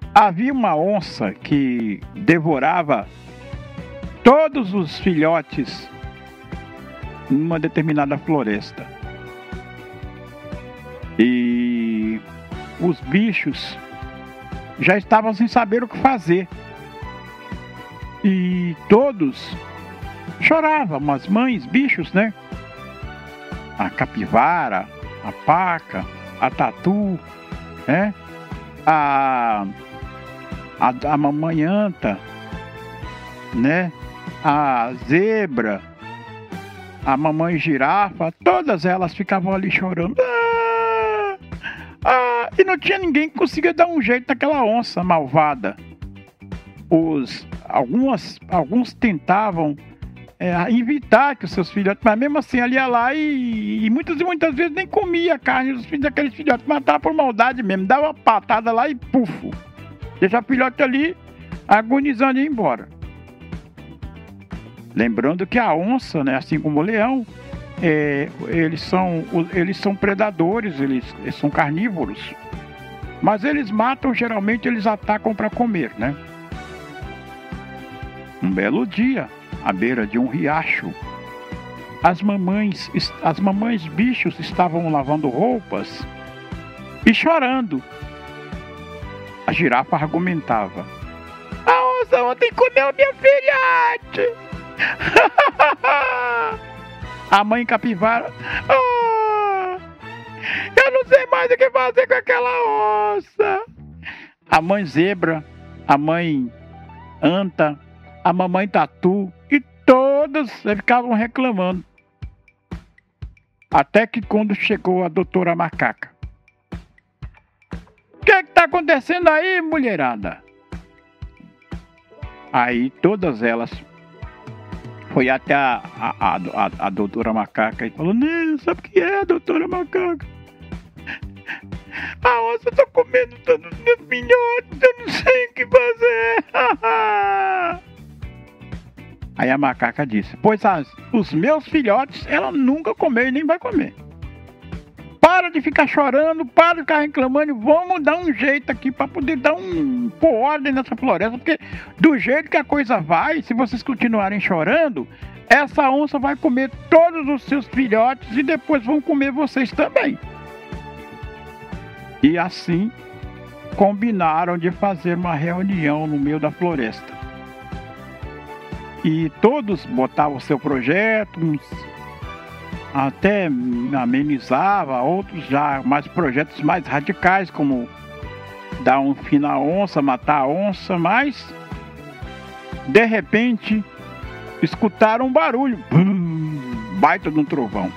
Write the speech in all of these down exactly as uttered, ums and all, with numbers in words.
Havia uma onça que devorava todos os filhotes numa determinada floresta. E os bichos já estavam sem saber o que fazer. E todos choravam, as mães, bichos, né? A capivara, a paca, a tatu, né? A, a, a mamãe anta, né? A zebra, a mamãe girafa, todas elas ficavam ali chorando. Ah, ah, e não tinha ninguém que conseguia dar um jeito naquela onça malvada. Os, algumas, alguns tentavam é, evitar que os seus filhotes, mas mesmo assim ali ia lá e, e muitas e muitas vezes nem comia a carne dos filhos daqueles filhotes, matava por maldade mesmo, dava uma patada lá e pufo, deixava o filhote ali agonizando e ir embora. Lembrando que a onça, né, assim como o leão, é, eles, são, eles são predadores, eles, eles são carnívoros, mas eles matam, geralmente eles atacam para comer, né? Um belo dia, à beira de um riacho, as mamães, as mamães bichos estavam lavando roupas e chorando. A girafa argumentava: a onça ontem comeu minha filhote. A mãe capivara: oh, eu não sei mais o que fazer com aquela onça. A mãe zebra, a mãe anta, a mamãe tatu e todas ficavam reclamando. Até que quando chegou a doutora macaca: o que é que tá acontecendo aí, mulherada? Aí todas elas foi até a, a, a, a doutora macaca e falou: não, sabe o que é, doutora macaca? A onça tá comendo todos os meus filhotes, eu não sei o que fazer. Aí a macaca disse: pois as, os meus filhotes ela nunca comeu e nem vai comer. Para de ficar chorando, para de ficar reclamando, vamos dar um jeito aqui para poder dar um pôr ordem nessa floresta, porque do jeito que a coisa vai, se vocês continuarem chorando, essa onça vai comer todos os seus filhotes e depois vão comer vocês também. E assim combinaram de fazer uma reunião no meio da floresta. E todos botavam o seu projeto, uns até amenizava, outros já mais projetos mais radicais, como dar um fim na onça, matar a onça, mas de repente escutaram um barulho, bum, baita de um trovão.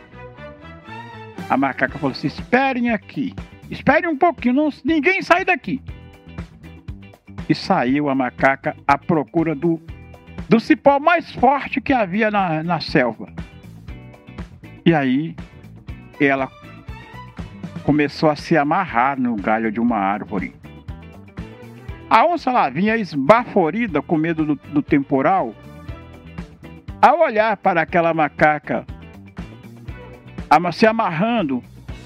A macaca falou assim: esperem aqui, esperem um pouquinho, não, ninguém sai daqui. E saiu a macaca à procura do, do cipó mais forte que havia na, na selva. E aí ela começou a se amarrar no galho de uma árvore. A onça lá vinha esbaforida com medo do, do temporal. Ao olhar para aquela macaca se amarrando,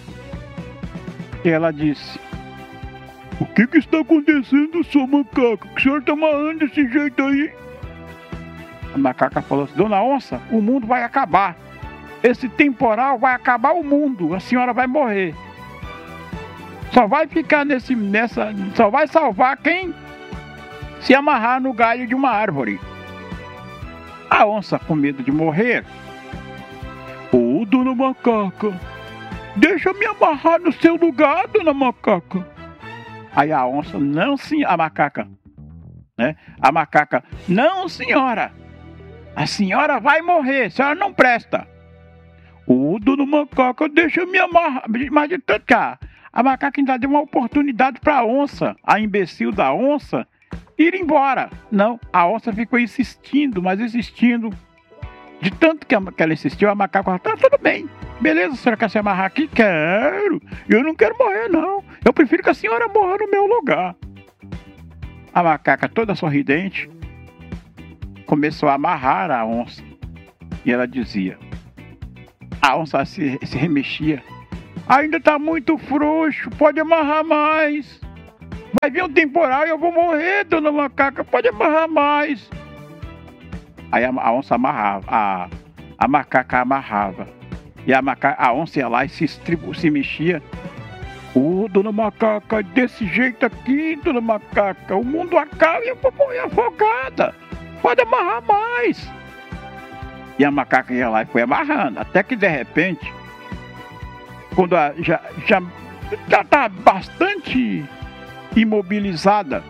ela disse: o que que está acontecendo, sua macaca? Que o senhor está amarrando desse jeito aí? A macaca falou assim: dona onça, o mundo vai acabar. Esse temporal vai acabar o mundo, a senhora vai morrer. Só vai ficar nesse, nessa, só vai salvar quem se amarrar no galho de uma árvore. A onça, com medo de morrer: ô, dona macaca, deixa eu me amarrar no seu lugar, dona macaca. Aí a onça: não, sim, a macaca, né? A macaca: não, senhora, a senhora vai morrer, a senhora não presta. Ô, dona macaca, deixa eu me amarrar. Mas de tanto que a, a macaca ainda deu uma oportunidade para a onça, a imbecil da onça, ir embora. Não, a onça ficou insistindo, mas insistindo. De tanto que, a, que ela insistiu, a macaca falou: tá, tudo bem. Beleza, a senhora quer se amarrar aqui? Quero. Eu não quero morrer, não. Eu prefiro que a senhora morra no meu lugar. A macaca, toda sorridente, começou a amarrar a onça. E ela dizia: a onça se, se remexia: ainda está muito frouxo, pode amarrar mais. Vai vir um temporal e eu vou morrer, dona Macaca, pode amarrar mais. Aí a, a onça amarrava, a, a macaca amarrava. E a, maca, a onça ia lá e se, estribu, se mexia. Ô, oh, dona Macaca, desse jeito aqui, dona Macaca, o mundo acaba e eu vou morrer afogada. Pode amarrar mais. E a macaca ia lá e foi amarrando. Até que de repente, quando a, já já já tá bastante imobilizada,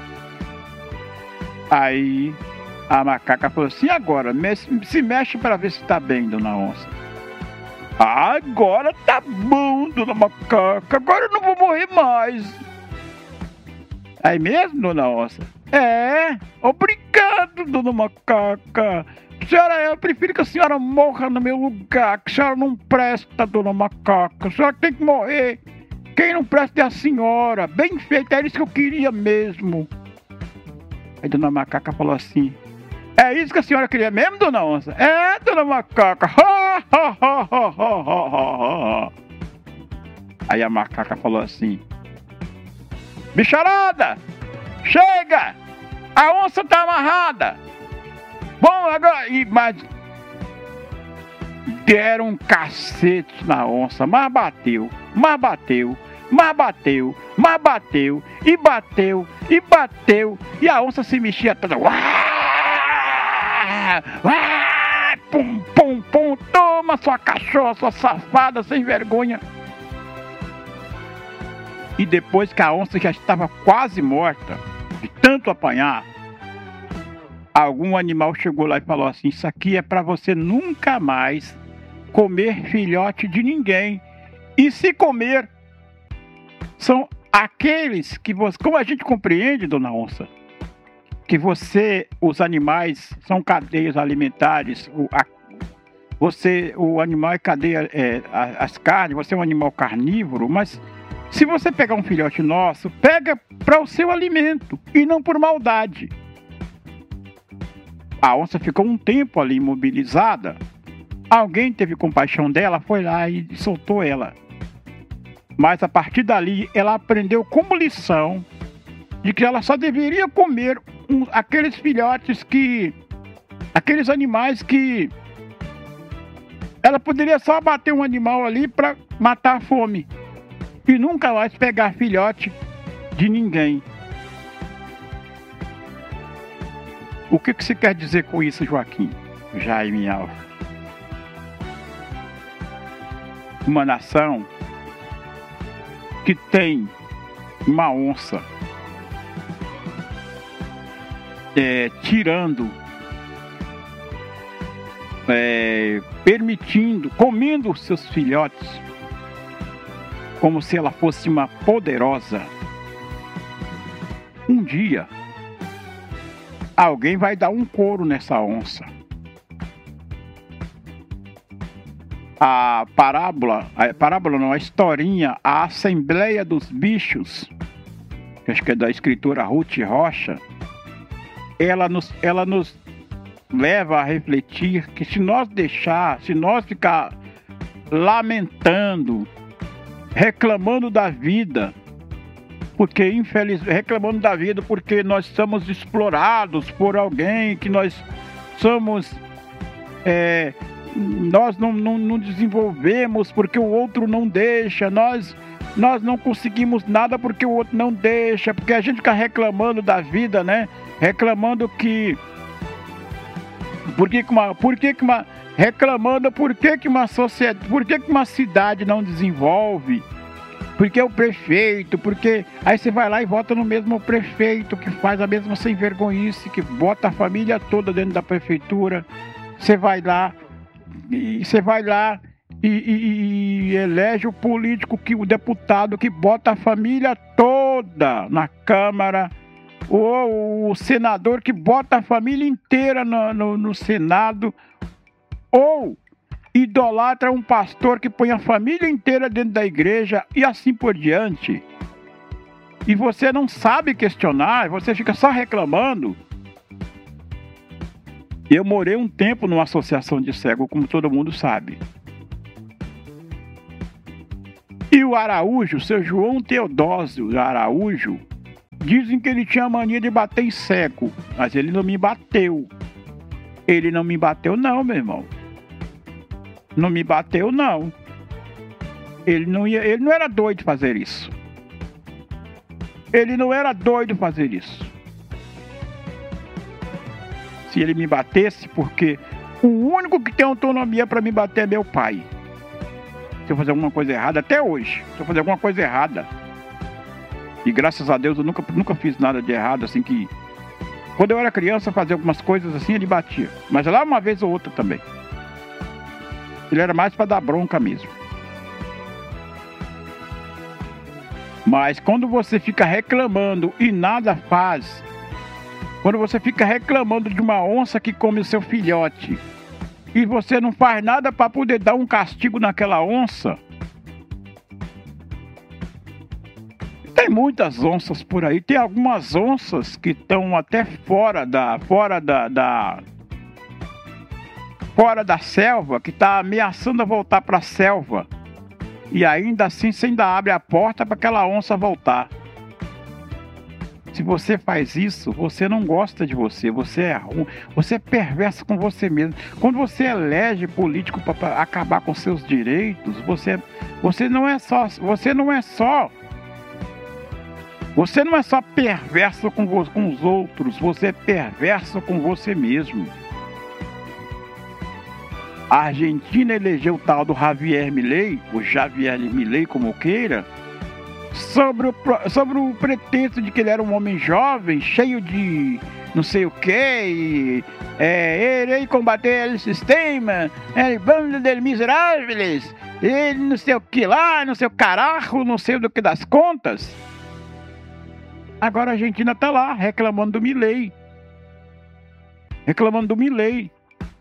aí a macaca falou assim: agora, se mexe para ver se tá bem, dona onça. Agora tá bom, dona Macaca, agora eu não vou morrer mais. Aí mesmo, dona onça? É, obrigado, dona Macaca. Senhora, eu prefiro que a senhora morra no meu lugar, que a senhora não presta, dona Macaca. A senhora tem que morrer. Quem não presta é a senhora. Bem feito, era isso que eu queria mesmo. Aí dona Macaca falou assim: é isso que a senhora queria mesmo, dona onça? É, dona Macaca. Aí a macaca falou assim: bicharada, chega! A onça tá amarrada. Bom, agora... E, mas... deram um cacete na onça, mas bateu, mas bateu, mas bateu, mas bateu, e bateu, e bateu, e a onça se mexia toda. Uá! Uá! Pum, pum, pum, toma sua cachorra, sua safada, sem vergonha. E depois que a onça já estava quase morta, de tanto apanhar, algum animal chegou lá e falou assim: isso aqui é para você nunca mais comer filhote de ninguém. E se comer, são aqueles que você... Como a gente compreende, dona onça, que você, os animais são cadeias alimentares, o, a, você, o animal é cadeia, é, as carnes, você é um animal carnívoro, mas se você pegar um filhote nosso, pega para o seu alimento e não por maldade. A onça ficou um tempo ali imobilizada. Alguém teve compaixão dela, foi lá e soltou ela. Mas a partir dali, ela aprendeu como lição de que ela só deveria comer um, aqueles filhotes que... aqueles animais que... ela poderia só abater um animal ali para matar a fome. E nunca mais pegar filhote de ninguém. O que, que você quer dizer com isso, Joaquim? Jaime Alves. Uma nação que tem uma onça é, tirando, é, permitindo, comendo seus filhotes como se ela fosse uma poderosa. Um dia alguém vai dar um couro nessa onça. A parábola, a parábola não, a historinha, a Assembleia dos Bichos, que acho que é da escritora Ruth Rocha, ela nos, ela nos leva a refletir que se nós deixar, se nós ficar lamentando, reclamando da vida, porque infelizmente, reclamando da vida porque nós somos explorados por alguém, que nós somos, é, nós não, não, não desenvolvemos porque o outro não deixa, nós, nós não conseguimos nada porque o outro não deixa, porque a gente fica reclamando da vida, né? Reclamando que, por que que uma, por que que uma, reclamando por que que uma sociedade, por que que uma cidade não desenvolve, porque o prefeito, porque aí você vai lá e vota no mesmo prefeito que faz a mesma sem vergonhice, que bota a família toda dentro da prefeitura. Você vai lá e você vai lá e, e, e elege o político, que o deputado que bota a família toda na Câmara, ou o senador que bota a família inteira no, no, no Senado, ou idolatra um pastor que põe a família inteira dentro da igreja e assim por diante. E você não sabe questionar, você fica só reclamando. Eu morei um tempo numa associação de cego, como todo mundo sabe. E o Araújo, seu João Teodósio Araújo, Dizem que ele tinha mania de bater em cego, mas ele não me bateu. Ele não me bateu não, meu irmão. Não me bateu não. Ele não, ia, ele não era doido de fazer isso. Ele não era doido de fazer isso. Se ele me batesse, porque o único que tem autonomia para me bater é meu pai. Se eu fazer alguma coisa errada, até hoje, se eu fazer alguma coisa errada, e graças a Deus eu nunca, nunca fiz nada de errado, assim que... Quando eu era criança, eu fazia algumas coisas assim, ele batia. Mas lá uma vez ou outra também. Ele era mais para dar bronca mesmo. Mas quando você fica reclamando e nada faz, quando você fica reclamando de uma onça que come o seu filhote, e você não faz nada para poder dar um castigo naquela onça, tem muitas onças por aí. Tem algumas onças que estão até fora da, fora da, da, fora da selva, que está ameaçando a voltar para a selva. E ainda assim você ainda abre a porta para aquela onça voltar. Se você faz isso, você não gosta de você, você é ruim, você é perverso com você mesmo. Quando você elege político para acabar com seus direitos, você, você não é só, você não é só, você não é só perverso com, vo, com os outros, você é perverso com você mesmo. A Argentina elegeu o tal do Javier Milei, o Javier Milei como queira, sobre o, sobre o pretexto de que ele era um homem jovem, cheio de não sei o que, e é, irei combater o sistema, el bando de miseráveis, ele não sei o que lá, não sei o carajo, não sei do que das contas. Agora a Argentina tá lá reclamando do Milei, reclamando do Milei.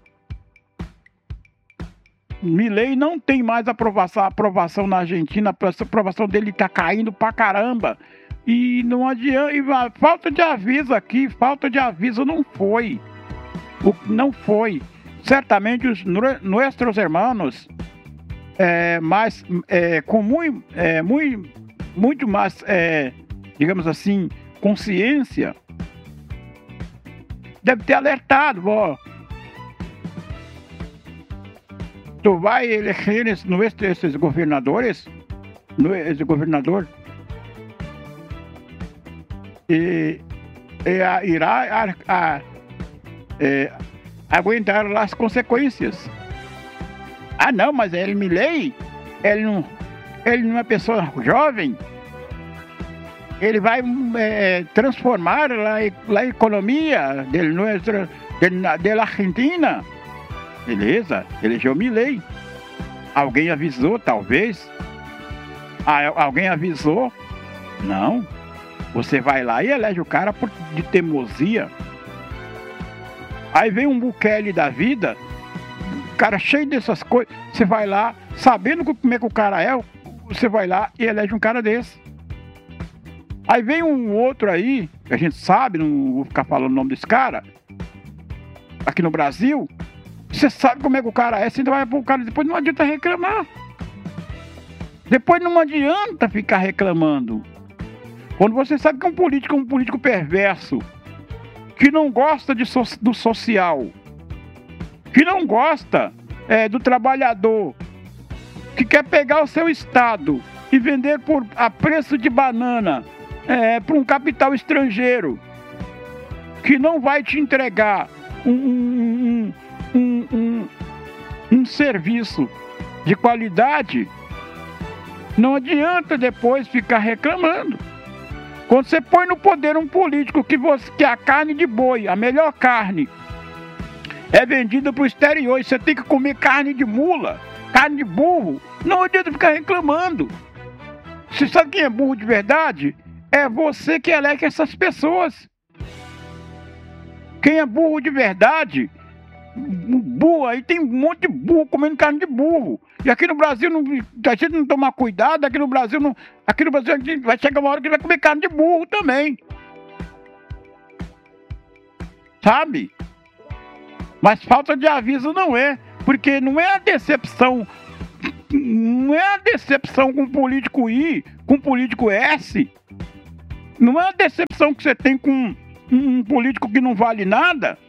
Milei não tem mais aprovação, aprovação na Argentina, a aprovação dele tá caindo pra caramba. E não adianta, e falta de aviso aqui, falta de aviso não foi. O, não foi. Certamente os nossos irmãos, é, mais, é, com muito, é, muito, muito mais, é, digamos assim, consciência, deve ter alertado, ó. Tu vai eleger esses governadores, esse governador, e, e a, irá a, a, é, aguentar as consequências. Ah não, mas ele Milei, ele não, ele não é pessoa jovem, ele vai é, transformar a, a economia dele, nuestra, da Argentina. Beleza, elegeu Milei. Alguém avisou, talvez. Ah, alguém avisou? Não. Você vai lá e elege o cara por, de teimosia. Aí vem um Bukele da vida, cara cheio dessas coisas. Você vai lá, sabendo como é que o cara é, você vai lá e elege um cara desse. Aí vem um outro aí, que a gente sabe, não vou ficar falando o nome desse cara, aqui no Brasil. Você sabe como é que o cara é, você vai pro cara, depois não adianta reclamar. Depois não adianta ficar reclamando. Quando você sabe que é um político, um político perverso, que não gosta de so, do social, que não gosta é, do trabalhador, que quer pegar o seu estado e vender por, a preço de banana é, para um capital estrangeiro, que não vai te entregar um... um, um Um, um, um serviço de qualidade, não adianta depois ficar reclamando. Quando você põe no poder um político que, você, que a carne de boi, a melhor carne, é vendida para o exterior e você tem que comer carne de mula, carne de burro, não adianta ficar reclamando. Você sabe quem é burro de verdade? É você que elege essas pessoas. Quem é burro de verdade... burro, aí tem um monte de burro comendo carne de burro. E aqui no Brasil, não, a gente não tomar cuidado, aqui no Brasil, não, aqui no Brasil a gente vai chegar uma hora que vai comer carne de burro também. Sabe? Mas falta de aviso não é, porque não é a decepção, não é a decepção com o político I, com o político S, Não é a decepção que você tem com um, um político que não vale nada,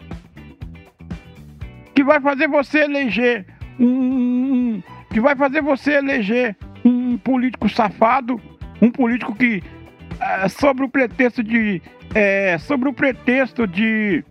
que vai fazer você eleger um, um que vai fazer você eleger um político safado, um político que é, sobre o pretexto de é, sobre o pretexto de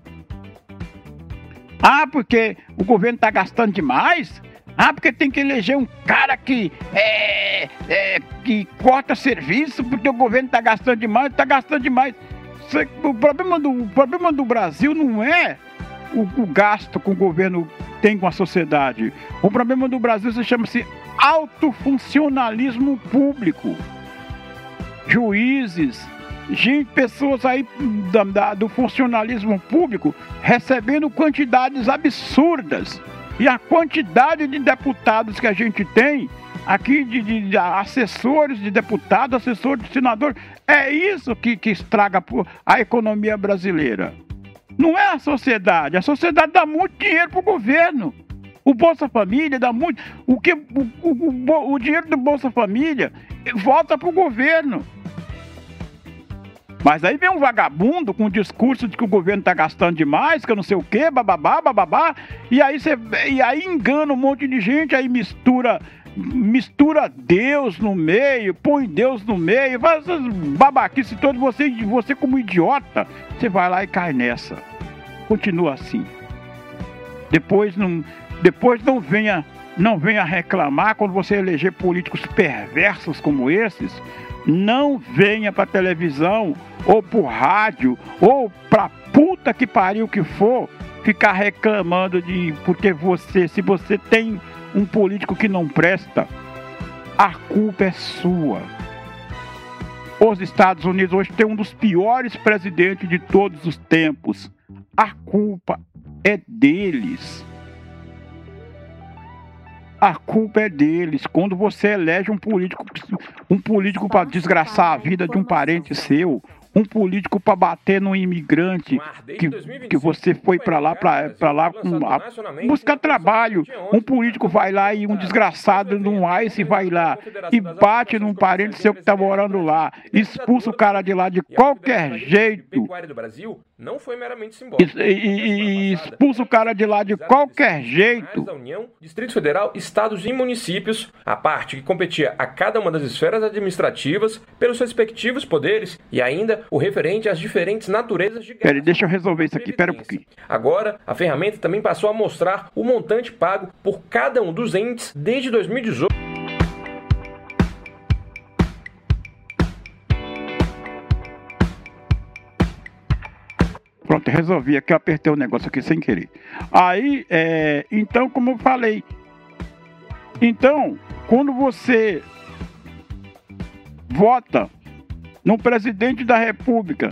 ah, porque o governo está gastando demais. Ah, porque tem que eleger um cara que, é, é, que corta serviço, porque o governo está gastando demais, está gastando demais. O problema do, o problema do Brasil não é o, o gasto que o governo tem com a sociedade. O problema do Brasil se chama-se autofuncionalismo público. Juízes, gente, pessoas aí da, da, do funcionalismo público recebendo quantidades absurdas. E a quantidade de deputados que a gente tem aqui, de, de, de assessores de deputados, assessores de senadores, é isso que, que estraga a economia brasileira. Não é a sociedade. A sociedade dá muito dinheiro para o governo. O Bolsa Família dá muito... O, que, o, o, o, o dinheiro do Bolsa Família volta para o governo. Mas aí vem um vagabundo com um discurso de que o governo está gastando demais, que eu não sei o quê, bababá, bababá, e aí, você, e aí engana um monte de gente, aí mistura, mistura Deus no meio, põe Deus no meio, faz essas babaquices todas, você, você como idiota, você vai lá e cai nessa. Continua assim. Depois não, depois não venha, não venha reclamar quando você eleger políticos perversos como esses. Não venha pra televisão, ou pro rádio, ou pra puta que pariu que for, ficar reclamando de... Porque você, se você tem um político que não presta, a culpa é sua. Os Estados Unidos hoje tem um dos piores presidentes de todos os tempos. A culpa é deles. A culpa é deles. Quando você elege um político, um político para desgraçar a vida de um parente seu, um político para bater no imigrante que, que você foi para lá para lá com, a, buscar trabalho, um político vai lá e um desgraçado num ICE vai lá e bate num parente seu que está morando lá, expulsa o cara de lá de qualquer jeito. Não foi meramente simbólico. E, e, e expulsa o cara de lá de qualquer jeito. Da União, Distrito Federal, estados e municípios, a parte que competia a cada uma das esferas administrativas pelos respectivos poderes e ainda o referente às diferentes naturezas de gasto. Peraí, deixa eu resolver isso aqui, pera um pouquinho. Agora, a ferramenta também passou a mostrar o montante pago por cada um dos entes desde dois mil e dezoito. Pronto, resolvi aqui, eu apertei o negócio aqui sem querer. Aí, é, então, como eu falei, então, quando você vota no presidente da República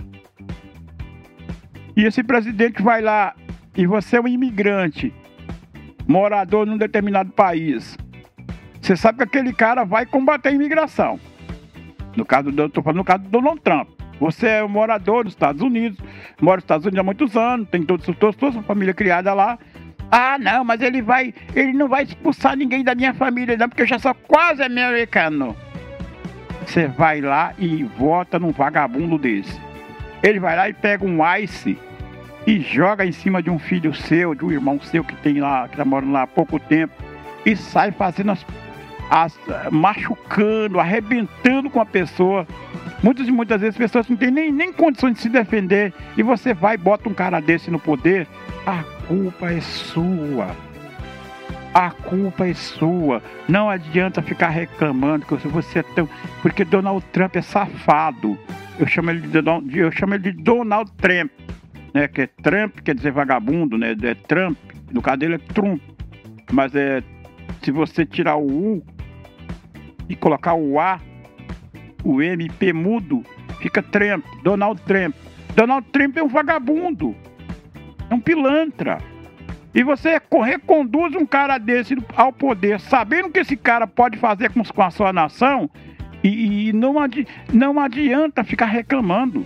e esse presidente vai lá e você é um imigrante, morador num determinado país, você sabe que aquele cara vai combater a imigração. No caso do, eu tô falando no caso do Donald Trump. Você é um morador dos Estados Unidos, mora nos Estados Unidos há muitos anos, tem todos, todos, toda a sua família criada lá. Ah, não, mas ele vai, ele não vai expulsar ninguém da minha família, não, porque eu já sou quase americano. Você vai lá e vota num vagabundo desse. Ele vai lá e pega um ICE e joga em cima de um filho seu, de um irmão seu que tem lá, que tá morando lá há pouco tempo, e sai fazendo as, as machucando, arrebentando com a pessoa. Muitas e muitas vezes as pessoas não têm nem, nem condições de se defender. E você vai e bota um cara desse no poder. A culpa é sua. A culpa é sua. Não adianta ficar reclamando que você é tão... Porque Donald Trump é safado. Eu chamo ele de Donald, eu chamo ele de Donald Trump. Né? Que é Trump, quer dizer vagabundo, né? É Trump. No caso dele é Trump. Mas é... Se você tirar o U e colocar o A, o M P mudo, fica Trump, Donald Trump. Donald Trump é um vagabundo, é um pilantra. E você reconduz um cara desse ao poder, sabendo que esse cara pode fazer com, com a sua nação, e, e não, adi, não adianta ficar reclamando.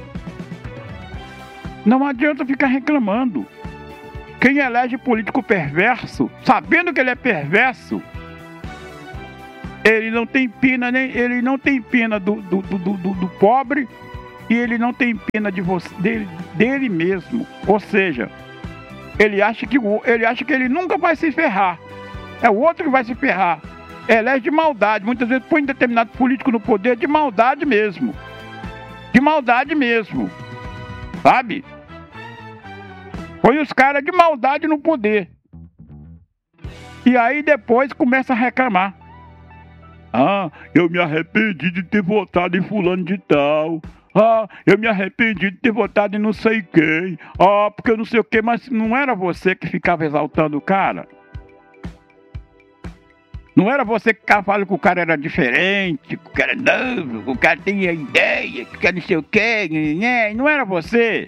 Não adianta ficar reclamando. Quem elege político perverso, sabendo que ele é perverso, Ele não tem pena, nem, ele não tem pena do, do, do, do, do pobre e ele não tem pena de você, dele, dele mesmo. Ou seja, ele acha, que, ele acha que ele nunca vai se ferrar. É o outro que vai se ferrar. Elege de maldade. Muitas vezes põe determinado político no poder de maldade mesmo. De maldade mesmo. Sabe? Põe os caras de maldade no poder. E aí depois começa a reclamar. Ah, eu me arrependi de ter votado em fulano de tal. Ah, eu me arrependi de ter votado em não sei quem. Ah, porque eu não sei o que, mas não era você que ficava exaltando o cara? Não era você que ficava falando que o cara era diferente, que o cara não, que o cara tinha ideia, que o cara não sei o que, não era você?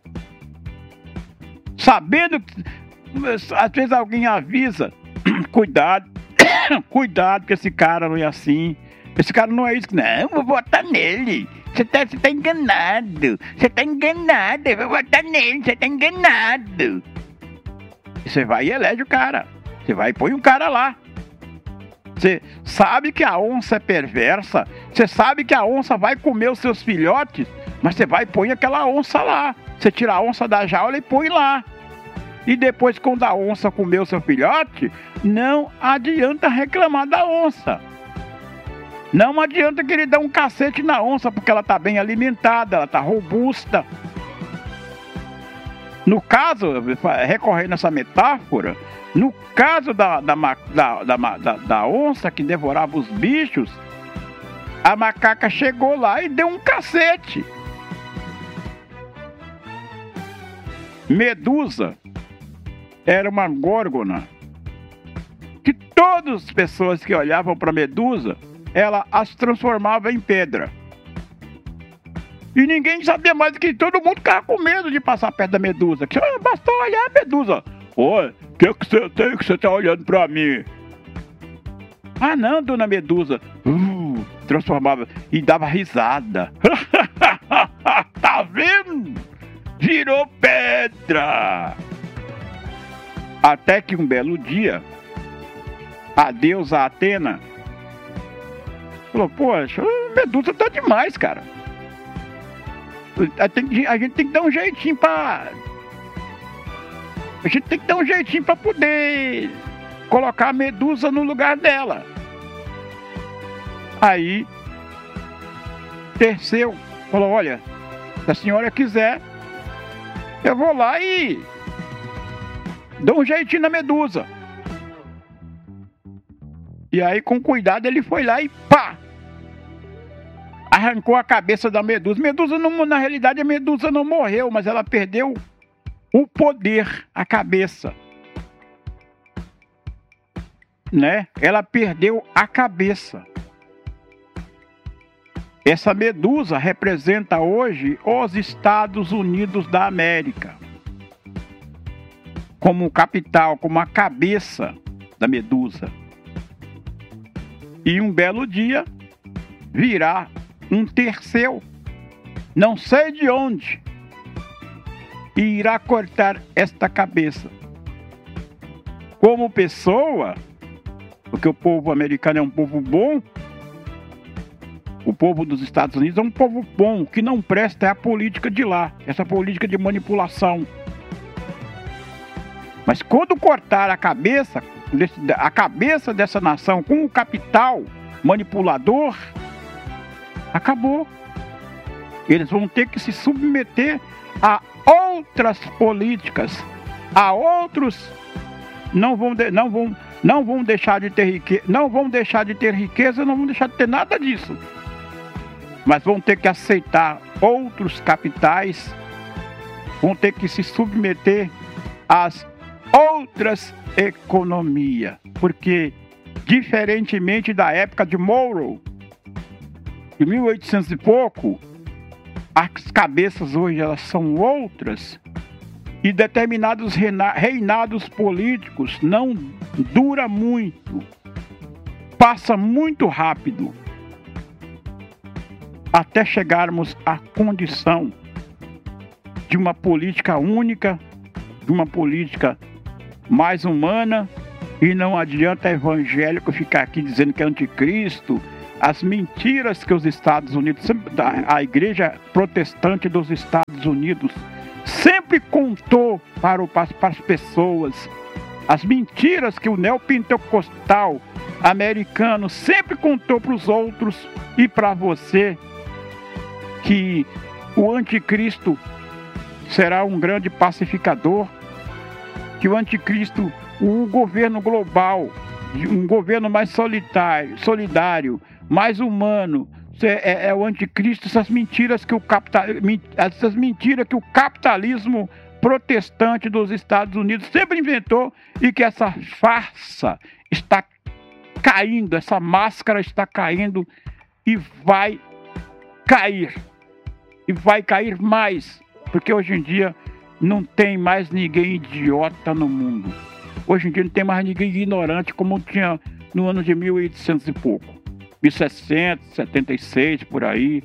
Sabendo que às vezes alguém avisa, cuidado, cuidado que esse cara não é assim, esse cara não é isso, não, vou votar nele. Você tá, você tá enganado. Você tá enganado. Eu vou votar nele. Você tá enganado. Você vai e elege o cara. Você vai e põe um cara lá. Você sabe que a onça é perversa. Você sabe que a onça vai comer os seus filhotes. Mas você vai e põe aquela onça lá. Você tira a onça da jaula e põe lá. E depois, quando a onça comer o seu filhote, não adianta reclamar da onça. Não adianta que ele dê um cacete na onça, porque ela está bem alimentada, ela está robusta. No caso, recorrendo a essa metáfora, no caso da, da, da, da, da, da onça que devorava os bichos, a macaca chegou lá e deu um cacete. Medusa era uma górgona que todas as pessoas que olhavam para Medusa, ela as transformava em pedra. E ninguém sabia mais do que todo mundo ficava com medo de passar perto da Medusa. Que bastou olhar a Medusa. Oi, o que, que você tem que você tá olhando pra mim? Ah não, dona Medusa. Uh, transformava e dava risada. Tá vendo? Virou pedra. Até que um belo dia, a deusa Atena falou, poxa, a Medusa tá demais, cara. A, tem, a gente tem que dar um jeitinho pra... A gente tem que dar um jeitinho pra poder colocar a Medusa no lugar dela. Aí, Perseu falou, olha, se a senhora quiser, eu vou lá e dou um jeitinho na Medusa. E aí, com cuidado, ele foi lá e pá! Arrancou a cabeça da Medusa. Medusa não, na realidade, a Medusa não morreu, mas ela perdeu o poder, a cabeça. Né? Ela perdeu a cabeça. Essa Medusa representa hoje os Estados Unidos da América. Como capital, como a cabeça da Medusa. E um belo dia virá um Perseu, não sei de onde, e irá cortar esta cabeça. Como pessoa, porque o povo americano é um povo bom, o povo dos Estados Unidos é um povo bom, o que não presta é a política de lá, essa política de manipulação. Mas quando cortar a cabeça, a cabeça dessa nação com o capital manipulador, acabou. Eles vão ter que se submeter a outras políticas, a outros. Não vão, de, não vão, não vão deixar de ter riqueza, não vão deixar de ter riqueza, não vão deixar de ter nada disso. Mas vão ter que aceitar outros capitais, vão ter que se submeter às outras economias, porque diferentemente da época de Monroe, de mil e oitocentos e pouco, as cabeças hoje elas são outras e determinados reinados políticos não dura muito, passa muito rápido até chegarmos à condição de uma política única, de uma política mais humana. E não adianta evangélico ficar aqui dizendo que é anticristo. as mentiras que os Estados Unidos, a igreja protestante dos Estados Unidos, sempre contou para, o, para as pessoas, as mentiras que o neopentecostal americano sempre contou para os outros e para você, que o anticristo será um grande pacificador, que o anticristo, o governo global, um governo mais solitário, solidário, mais humano, é, é o anticristo, essas mentiras que o capital, essas mentiras que o capitalismo protestante dos Estados Unidos sempre inventou, e que essa farsa está caindo, essa máscara está caindo e vai cair, e vai cair mais, porque hoje em dia não tem mais ninguém idiota no mundo. Hoje em dia não tem mais ninguém ignorante como tinha no ano de mil e oitocentos e pouco, mil e seiscentos, setenta e seis, por aí,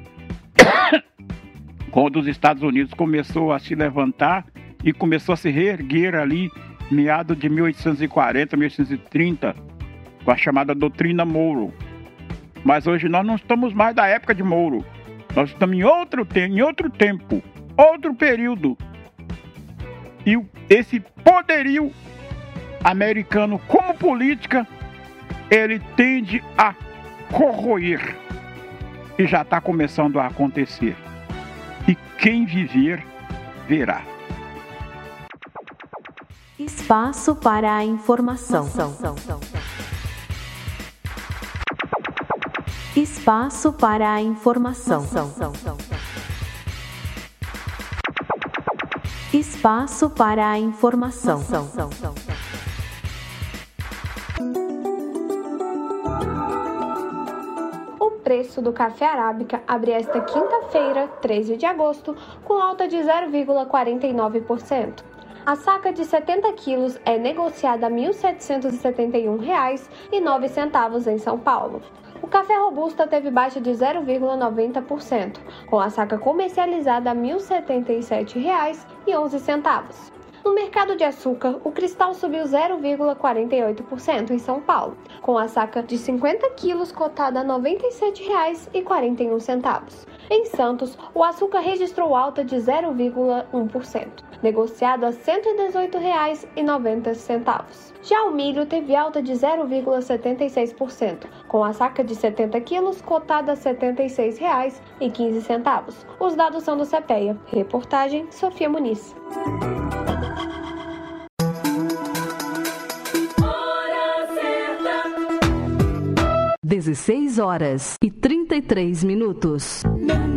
quando os Estados Unidos começou a se levantar e começou a se reerguer ali, meado de mil oitocentos e quarenta, mil oitocentos e trinta, com a chamada doutrina Monroe. Mas hoje nós não estamos mais da época de Monroe, nós estamos em outro, em outro tempo, outro período. E esse poderio americano como política, ele tende a corroer, e já está começando a acontecer. E quem viver, verá. Espaço para a informação. Espaço para a informação. Espaço para a informação. O preço do café arábica abre esta quinta-feira, treze de agosto, com alta de zero vírgula quarenta e nove por cento. A saca de setenta quilos é negociada a mil setecentos e setenta e um reais e nove centavos em São Paulo. O café robusta teve baixa de zero vírgula noventa por cento, com a saca comercializada a mil e setenta e sete reais e onze centavos. No mercado de açúcar, o cristal subiu zero vírgula quarenta e oito por cento em São Paulo, com a saca de cinquenta quilos cotada a noventa e sete reais e quarenta e um centavos. Em Santos, o açúcar registrou alta de zero vírgula um por cento, negociado a cento e dezoito reais e noventa centavos. Já o milho teve alta de zero vírgula setenta e seis por cento, com a saca de setenta quilos cotada a setenta e seis reais e quinze centavos. Os dados são do CEPEA. Reportagem Sofia Muniz. dezesseis horas e trinta e três minutos.